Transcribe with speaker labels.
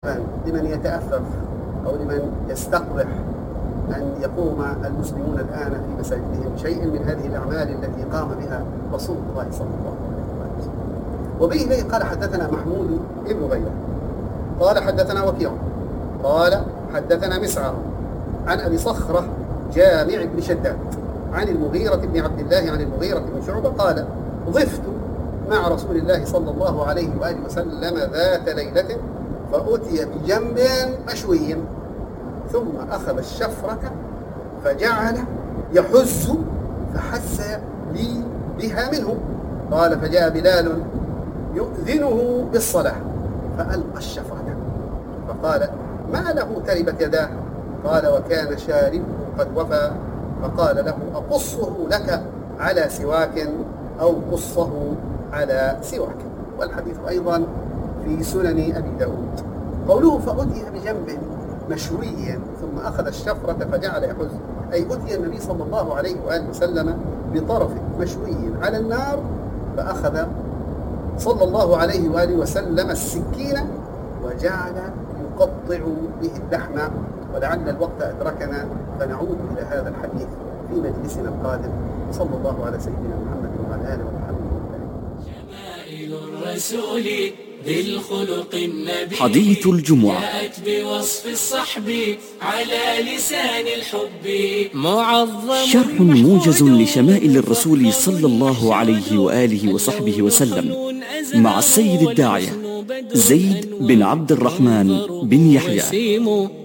Speaker 1: لمن يتأفف أو لمن يستقبح أن يقوم المسلمون الآن في مساجدهم شيء من هذه الأعمال التي قام بها رسول الله صلى الله عليه وسلم. وبه قال حدثنا محمود بن غيلان قال حدثنا وكيع قال حدثنا مسعر عن أبي صخرة جامع بن شداد عن المغيرة بن عبد الله عن المغيرة بن شعبة قال ضفت مع رسول الله صلى الله عليه وآله وسلم ذات ليلة فأتي بجنب مشوي ثم أخذ الشفرة فجعل يحز فحس لي بها منه. قال فجاء بلال يؤذنه بالصلاة فألقى الشفرة فقال ما له تربت يداه؟ قال وكان شاربه قد وفى. فقال له أقصه لك على سواك أو قصه على سواك. والحديث أيضا في سنن أبي داود. قوله فأتي بجنب مشوي ثم أخذ الشفرة فجعل يحز أي أتي النبي صلى الله عليه وآله وسلم بطرف مشوي على النار فأخذ صلى الله عليه وآله وسلم السكين وجعل يقطع به اللحم. ولعل الوقت أدركنا فنعود إلى هذا الحديث في مجلسنا القادم. صلى الله على سيدنا محمد وعلى آله وصحبه
Speaker 2: شمائل الرسول ذي الخلق النبي
Speaker 3: حديث الجمعة
Speaker 2: جاءت بوصف الصحب على لسان الحب معظم
Speaker 3: شرح موجز لشمائل الرسول صلى الله عليه وآله وصحبه وسلم مع السيد الداعية زيد بن عبد الرحمن بن يحيى.